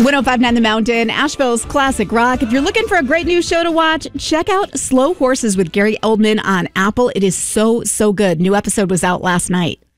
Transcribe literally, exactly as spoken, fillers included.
one oh five point nine The Mountain, Asheville's classic rock. If you're looking for a great new show to watch, check out Slow Horses with Gary Oldman on Apple. It is so, so good. New episode was out last night.